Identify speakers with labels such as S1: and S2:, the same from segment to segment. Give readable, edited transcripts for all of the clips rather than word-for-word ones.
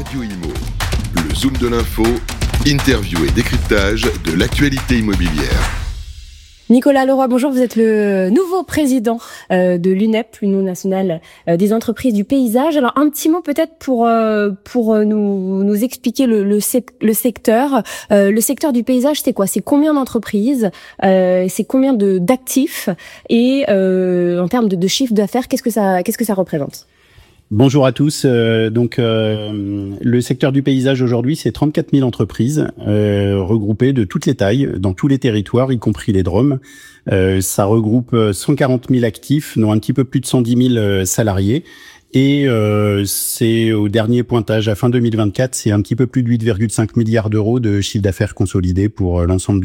S1: Radio Imo. Le Zoom de l'info, interview et décryptage de l'actualité immobilière.
S2: Nicolas Leroy, bonjour, vous êtes le nouveau président de l'UNEP, l'Union nationale des entreprises du paysage. Alors un petit mot peut-être pour nous expliquer le secteur. Le secteur du paysage, c'est quoi? C'est combien d'entreprises? C'est combien d'actifs? Et en termes de chiffre d'affaires, qu'est-ce que ça représente?
S3: Bonjour à tous. Le secteur du paysage aujourd'hui, c'est 34 000 entreprises regroupées de toutes les tailles, dans tous les territoires, y compris les DROM. Ça regroupe 140 000 actifs, dont un petit peu plus de 110 000 salariés. Et c'est au dernier pointage, à fin 2024, c'est un petit peu plus de 8,5 milliards d'euros de chiffre d'affaires consolidé pour l'ensemble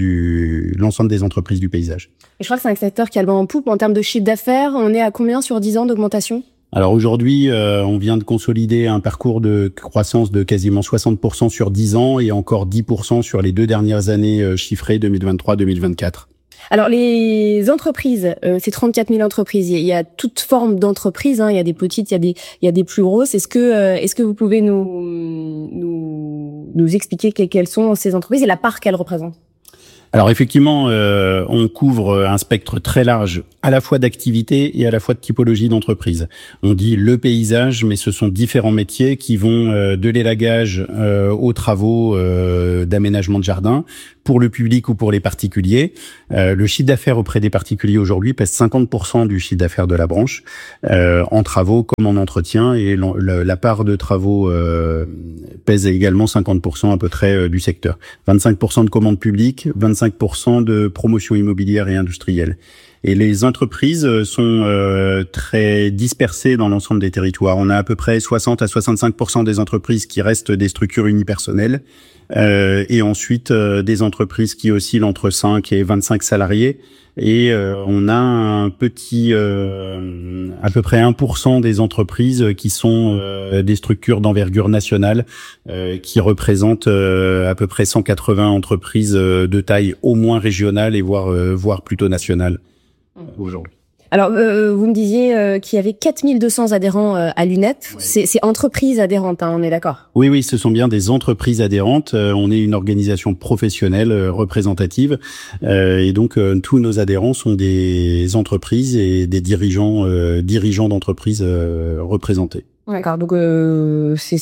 S3: des entreprises du paysage.
S2: Et je crois que c'est un secteur qui a le vent en poupe en termes de chiffre d'affaires. On est à combien sur 10 ans d'augmentation ?
S3: Alors aujourd'hui, on vient de consolider un parcours de croissance de quasiment 60% sur 10 ans et encore 10% sur les 2 dernières années chiffrées 2023-2024.
S2: Alors les entreprises, c'est 34 000 entreprises. Il y a toute forme d'entreprises. Il y a des petites, il y a des plus grosses. Est-ce que vous pouvez nous expliquer quelles sont ces entreprises et la part qu'elles représentent ?
S3: Alors effectivement, on couvre un spectre très large à la fois d'activités et à la fois de typologie d'entreprise. On dit le paysage, mais ce sont différents métiers qui vont de l'élagage aux travaux d'aménagement de jardin pour le public ou pour les particuliers. Le chiffre d'affaires auprès des particuliers aujourd'hui pèse 50% du chiffre d'affaires de la branche en travaux comme en entretien, et la part de travaux pèse également 50% à peu près du secteur. 25% de commandes publiques, 25% de promotion immobilière et industrielle. Et les entreprises sont très dispersées dans l'ensemble des territoires. On a à peu près 60 à 65% des entreprises qui restent des structures unipersonnelles, et ensuite des entreprises qui oscillent entre 5 et 25 salariés. Et on a un petit, à peu près 1% des entreprises qui sont des structures d'envergure nationale, qui représentent à peu près 180 entreprises de taille au moins régionale et voire plutôt nationale aujourd'hui.
S2: Alors, vous me disiez qu'il y avait 4200 adhérents à l'UNEP. Ouais. C'est entreprises adhérentes, on est d'accord ?
S3: Oui, ce sont bien des entreprises adhérentes. On est une organisation professionnelle représentative. Et donc, tous nos adhérents sont des entreprises et des dirigeants d'entreprises représentés.
S2: D'accord, donc c'est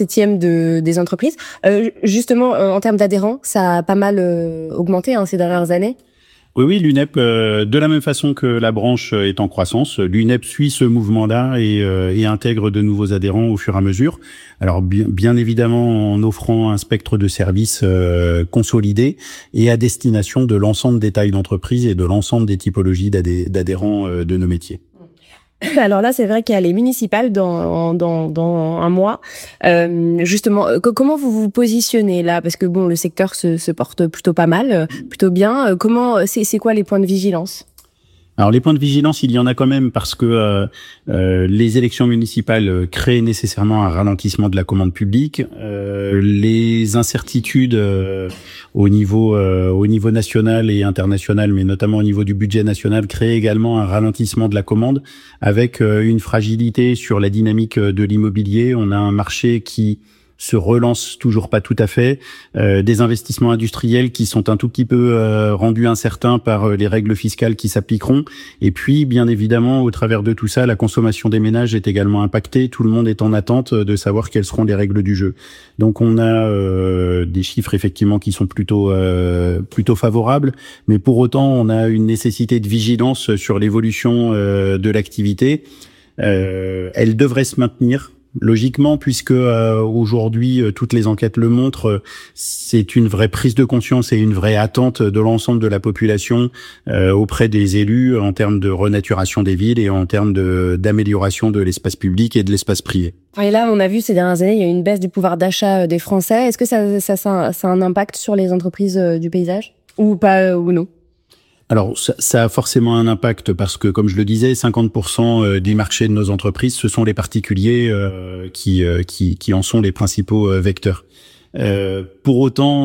S2: 1/7 des entreprises. Justement, en termes d'adhérents, ça a pas mal augmenté ces dernières années.
S3: Oui, l'UNEP, de la même façon que la branche est en croissance, l'UNEP suit ce mouvement-là et intègre de nouveaux adhérents au fur et à mesure. Alors bien évidemment en offrant un spectre de services consolidé et à destination de l'ensemble des tailles d'entreprise et de l'ensemble des typologies d'adhérents de nos métiers.
S2: Alors là, c'est vrai qu'il y a les municipales dans un mois. Justement, comment vous vous positionnez là? Parce que bon, le secteur se porte plutôt pas mal, plutôt bien. C'est quoi les points de vigilance?
S3: Alors les points de vigilance, il y en a quand même parce que les élections municipales créent nécessairement un ralentissement de la commande publique. Les incertitudes au niveau national et international, mais notamment au niveau du budget national, créent également un ralentissement de la commande avec une fragilité sur la dynamique de l'immobilier. On a un marché qui se relance toujours pas tout à fait, des investissements industriels qui sont un tout petit peu rendus incertains par les règles fiscales qui s'appliqueront, et puis bien évidemment au travers de tout ça, la consommation des ménages est également impactée. Tout le monde est en attente de savoir quelles seront les règles du jeu. Donc on a des chiffres effectivement qui sont plutôt favorables, mais pour autant on a une nécessité de vigilance sur l'évolution de l'activité. Elle devrait se maintenir logiquement, puisque aujourd'hui toutes les enquêtes le montrent, c'est une vraie prise de conscience et une vraie attente de l'ensemble de la population auprès des élus en termes de renaturation des villes et en termes d'amélioration de l'espace public et de l'espace privé.
S2: Et là, on a vu ces dernières années, il y a eu une baisse du pouvoir d'achat des Français. Est-ce que ça a un impact sur les entreprises du paysage ou pas ou non?
S3: Alors, ça a forcément un impact parce que, comme je le disais, 50% du marché de nos entreprises, ce sont les particuliers qui en sont les principaux vecteurs. Pour autant,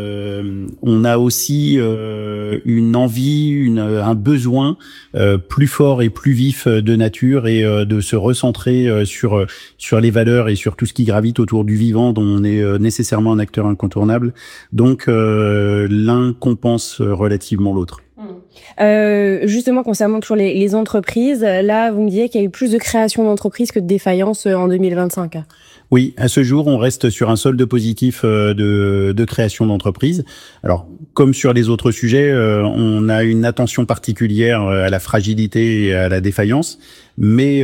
S3: on a aussi une envie, un besoin plus fort et plus vif de nature et de se recentrer sur les valeurs et sur tout ce qui gravite autour du vivant, dont on est nécessairement un acteur incontournable. Donc l'un compense relativement l'autre.
S2: Justement, concernant toujours les entreprises, là, vous me disiez qu'il y a eu plus de création d'entreprises que de défaillances en 2025.
S3: Oui, à ce jour, on reste sur un solde positif de création d'entreprises. Alors, comme sur les autres sujets, on a une attention particulière à la fragilité et à la défaillance, mais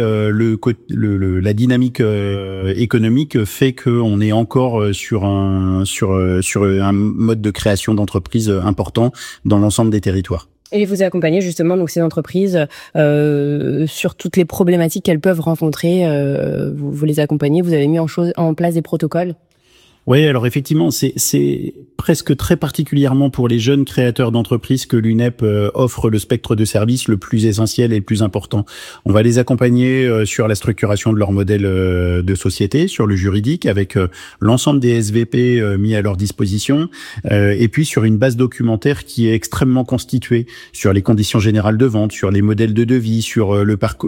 S3: la dynamique économique fait qu'on est encore sur un mode de création d'entreprises important dans l'ensemble des territoires.
S2: Et vous accompagnez justement donc ces entreprises sur toutes les problématiques qu'elles peuvent rencontrer. Vous les accompagnez, vous avez mis en place des protocoles.
S3: Oui, alors effectivement, c'est presque très particulièrement pour les jeunes créateurs d'entreprises que l'UNEP offre le spectre de services le plus essentiel et le plus important. On va les accompagner sur la structuration de leur modèle de société, sur le juridique, avec l'ensemble des SVP mis à leur disposition, et puis sur une base documentaire qui est extrêmement constituée sur les conditions générales de vente, sur les modèles de devis, sur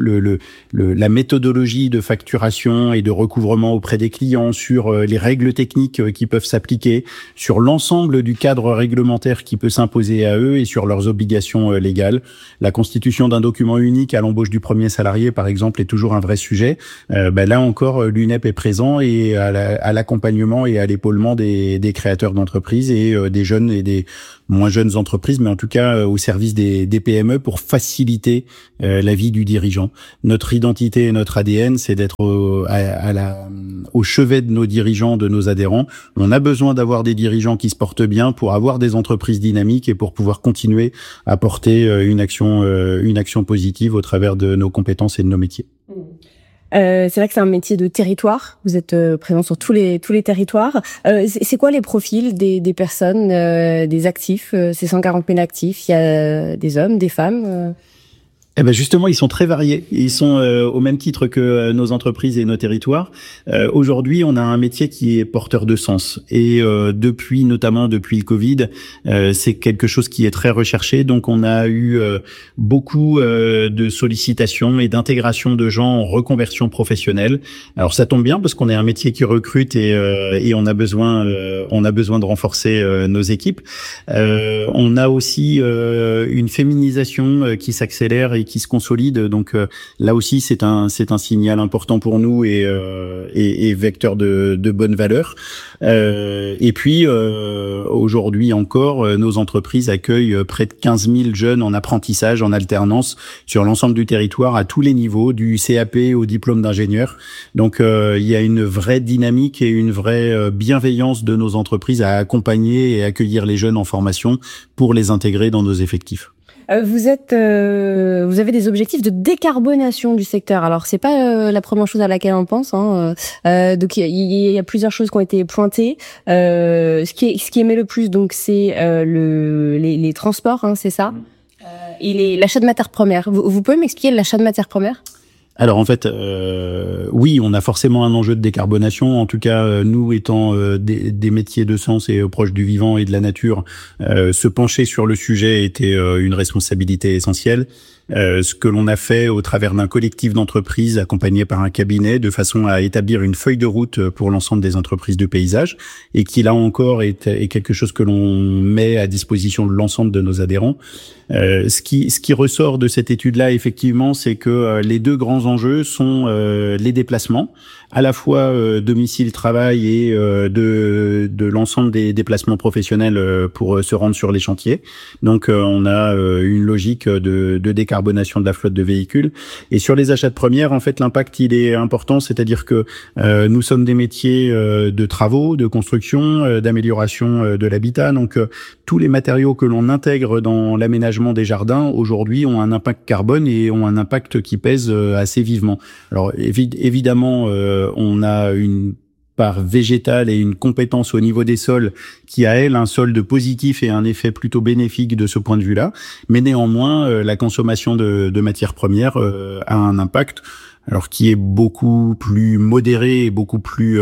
S3: la méthodologie de facturation et de recouvrement auprès des clients, sur les règles techniques qui peuvent s'appliquer, sur l'ensemble du cadre réglementaire qui peut s'imposer à eux et sur leurs obligations légales. La constitution d'un document unique à l'embauche du premier salarié, par exemple, est toujours un vrai sujet. Là encore, l'UNEP est présent et à l'accompagnement et à l'épaulement des créateurs d'entreprises et des jeunes et des moins jeunes entreprises, mais en tout cas au service des PME pour faciliter la vie du dirigeant. Notre identité et notre ADN, c'est d'être au chevet de nos dirigeants, de nos adhérents. On a besoin d'avoir des dirigeants qui se portent bien pour avoir des entreprises dynamiques et pour pouvoir continuer à porter une action positive au travers de nos compétences et de nos métiers.
S2: C'est vrai que c'est un métier de territoire. Vous êtes présent sur tous les territoires. C'est quoi les profils des personnes, des actifs, ces 140 000 actifs? Il y a des hommes, des femmes
S3: Eh ben justement, ils sont très variés. Ils sont au même titre que nos entreprises et nos territoires. Aujourd'hui, on a un métier qui est porteur de sens. Et notamment depuis le Covid, c'est quelque chose qui est très recherché. Donc, on a eu beaucoup de sollicitations et d'intégration de gens en reconversion professionnelle. Alors, ça tombe bien parce qu'on est un métier qui recrute et on a besoin de renforcer nos équipes. On a aussi une féminisation qui s'accélère et qui se consolide. Donc là aussi, c'est un signal important pour nous et vecteur de bonnes valeurs. Et puis aujourd'hui encore, nos entreprises accueillent près de 15 000 jeunes en apprentissage, en alternance sur l'ensemble du territoire à tous les niveaux, du CAP au diplôme d'ingénieur. Donc il y a une vraie dynamique et une vraie bienveillance de nos entreprises à accompagner et accueillir les jeunes en formation pour les intégrer dans nos effectifs.
S2: Vous avez des objectifs de décarbonation du secteur. Alors c'est pas la première chose à laquelle on pense. Donc il y a plusieurs choses qui ont été pointées. Ce qui émet le plus, donc c'est les transports, c'est ça, et l'achat de matières premières. Vous pouvez m'expliquer l'achat de matières premières?
S3: Alors en fait, oui, on a forcément un enjeu de décarbonation. En tout cas, nous étant des métiers de sens et proches du vivant et de la nature, se pencher sur le sujet était une responsabilité essentielle. Ce que l'on a fait au travers d'un collectif d'entreprises accompagné par un cabinet de façon à établir une feuille de route pour l'ensemble des entreprises de paysage et qui là encore est quelque chose que l'on met à disposition de l'ensemble de nos adhérents. Ce qui ressort de cette étude-là, effectivement, c'est que les deux grands enjeux sont les déplacements, à la fois domicile-travail et de l'ensemble des déplacements professionnels pour se rendre sur les chantiers. Donc on a une logique de décarbonation de la flotte de véhicules. Et sur les achats de premières, en fait, l'impact il est important, c'est-à-dire que nous sommes des métiers de travaux, de construction, d'amélioration de l'habitat. Donc tous les matériaux que l'on intègre dans l'aménagement des jardins aujourd'hui ont un impact carbone et ont un impact qui pèse assez vivement. Alors évidemment, on a une part végétale et une compétence au niveau des sols qui a, elle, un solde positif et un effet plutôt bénéfique de ce point de vue-là. Mais néanmoins, la consommation de matières premières a un impact alors qui est beaucoup plus modéré et beaucoup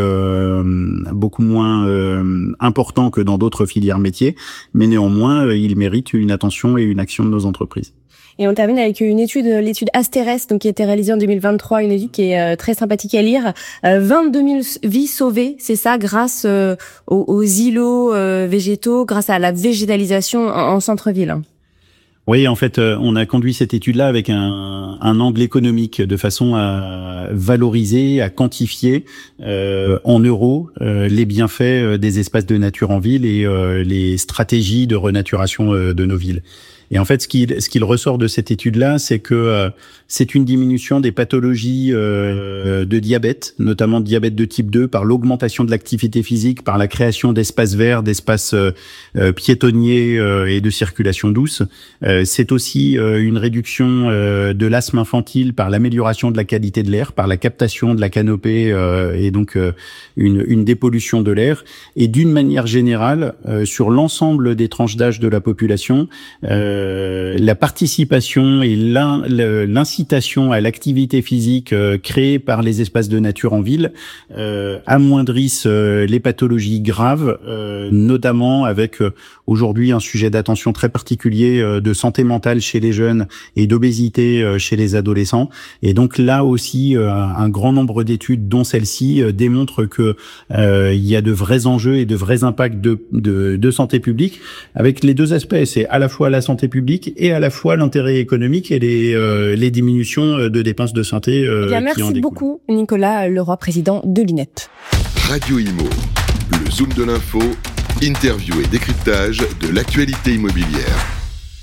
S3: moins important que dans d'autres filières métiers, mais néanmoins il mérite une attention et une action de nos entreprises.
S2: Et on termine avec l'étude Asterès, donc qui a été réalisée en 2023, une étude qui est très sympathique à lire. 22 000 vies sauvées, c'est ça, grâce aux îlots végétaux, grâce à la végétalisation en centre-ville.
S3: Oui, en fait, on a conduit cette étude-là avec un angle économique, de façon à valoriser, à quantifier en euros les bienfaits des espaces de nature en ville et les stratégies de renaturation de nos villes. Et en fait, ce qu'il ressort de cette étude-là, c'est que c'est une diminution des pathologies de diabète, notamment de diabète de type 2, par l'augmentation de l'activité physique, par la création d'espaces verts, d'espaces piétonniers et de circulation douce. C'est aussi une réduction de l'asthme infantile par l'amélioration de la qualité de l'air, par la captation de la canopée et donc une dépollution de l'air. Et d'une manière générale, sur l'ensemble des tranches d'âge de la population, la participation et l'incitation à l'activité physique créée par les espaces de nature en ville amoindrissent les pathologies graves, notamment avec aujourd'hui un sujet d'attention très particulier de santé mentale chez les jeunes et d'obésité chez les adolescents. Et donc là aussi, un grand nombre d'études, dont celle-ci, démontrent que il y a de vrais enjeux et de vrais impacts de santé publique, avec les deux aspects. C'est à la fois la santé publique et à la fois l'intérêt économique et les diminutions de dépenses de santé qui en découlent.
S2: Merci beaucoup, Nicolas Leroy, président de l'UNEP.
S1: Radio Imo, le Zoom de l'info, interview et décryptage de l'actualité immobilière.